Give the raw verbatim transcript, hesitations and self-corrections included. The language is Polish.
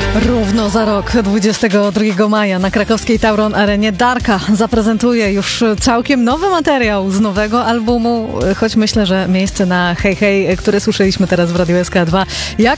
Równo za rok, dwudziestego drugiego maja na krakowskiej Tauron Arenie Darka zaprezentuje już całkiem nowy materiał z nowego albumu, choć myślę, że miejsce na Hej Hej, które słyszeliśmy teraz w Radiu S K dwa, jak